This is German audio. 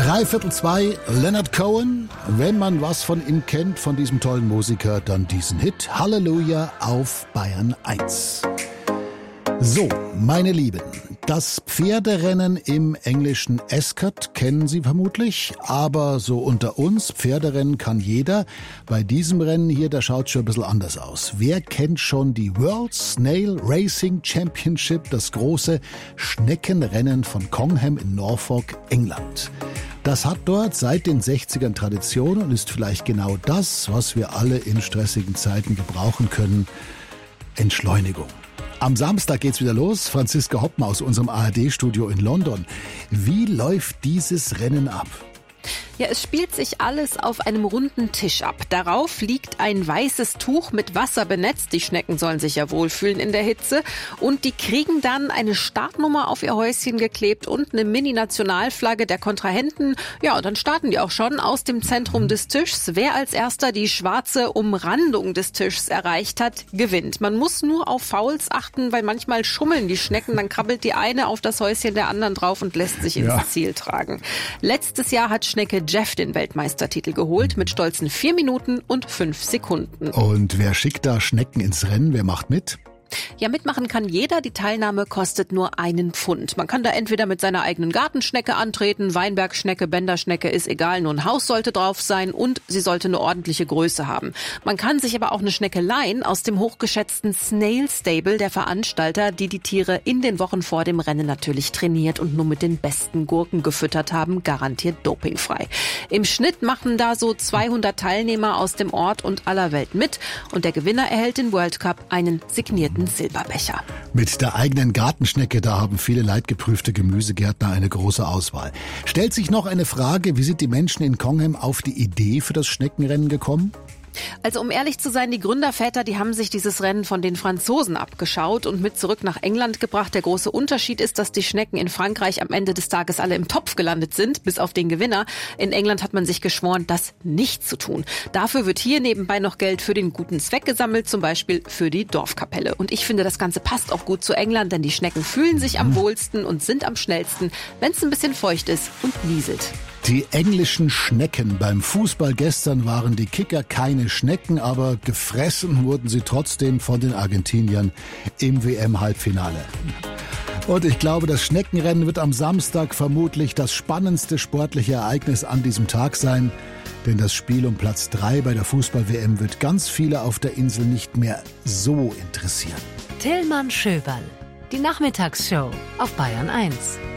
2:03, Leonard Cohen. Wenn man was von ihm kennt, von diesem tollen Musiker, dann diesen Hit Halleluja auf Bayern 1. So, meine Lieben, das Pferderennen im englischen Ascot kennen Sie vermutlich, aber so unter uns, Pferderennen kann jeder. Bei diesem Rennen hier, da schaut schon ein bisschen anders aus. Wer kennt schon die World Snail Racing Championship, das große Schneckenrennen von Congham in Norfolk, England? Das hat dort seit den 60ern Tradition und ist vielleicht genau das, was wir alle in stressigen Zeiten gebrauchen können: Entschleunigung. Am Samstag geht's wieder los. Franziska Hoppmann aus unserem ARD-Studio in London. Wie läuft dieses Rennen ab? Ja, es spielt sich alles auf einem runden Tisch ab. Darauf liegt ein weißes Tuch mit Wasser benetzt. Die Schnecken sollen sich ja wohlfühlen in der Hitze. Und die kriegen dann eine Startnummer auf ihr Häuschen geklebt und eine Mini-Nationalflagge der Kontrahenten. Ja, und dann starten die auch schon aus dem Zentrum des Tischs. Wer als erster die schwarze Umrandung des Tischs erreicht hat, gewinnt. Man muss nur auf Fouls achten, weil manchmal schummeln die Schnecken. Dann krabbelt die eine auf das Häuschen der anderen drauf und lässt sich ins Ziel tragen. Letztes Jahr hat Schnecke Jeff den Weltmeistertitel geholt mit stolzen 4 Minuten und 5 Sekunden. Und wer schickt da Schnecken ins Rennen? Wer macht mit? Ja, mitmachen kann jeder. Die Teilnahme kostet nur £1. Man kann da entweder mit seiner eigenen Gartenschnecke antreten, Weinbergschnecke, Bänderschnecke, ist egal, nur ein Haus sollte drauf sein und sie sollte eine ordentliche Größe haben. Man kann sich aber auch eine Schnecke leihen aus dem hochgeschätzten Snail Stable der Veranstalter, die die Tiere in den Wochen vor dem Rennen natürlich trainiert und nur mit den besten Gurken gefüttert haben, garantiert dopingfrei. Im Schnitt machen da so 200 Teilnehmer aus dem Ort und aller Welt mit und der Gewinner erhält den World Cup, einen signierten Silberbecher. Mit der eigenen Gartenschnecke, da haben viele leidgeprüfte Gemüsegärtner eine große Auswahl. Stellt sich noch eine Frage: Wie sind die Menschen in Congham auf die Idee für das Schneckenrennen gekommen? Also um ehrlich zu sein, die Gründerväter, die haben sich dieses Rennen von den Franzosen abgeschaut und mit zurück nach England gebracht. Der große Unterschied ist, dass die Schnecken in Frankreich am Ende des Tages alle im Topf gelandet sind, bis auf den Gewinner. In England hat man sich geschworen, das nicht zu tun. Dafür wird hier nebenbei noch Geld für den guten Zweck gesammelt, zum Beispiel für die Dorfkapelle. Und ich finde, das Ganze passt auch gut zu England, denn die Schnecken fühlen sich am wohlsten und sind am schnellsten, wenn es ein bisschen feucht ist und nieselt. Die englischen Schnecken. Beim Fußball gestern waren die Kicker keine Schnecken, aber gefressen wurden sie trotzdem von den Argentiniern im WM-Halbfinale. Und ich glaube, das Schneckenrennen wird am Samstag vermutlich das spannendste sportliche Ereignis an diesem Tag sein. Denn das Spiel um Platz 3 bei der Fußball-WM wird ganz viele auf der Insel nicht mehr so interessieren. Tillmann Schöberl, die Nachmittagsshow auf Bayern 1.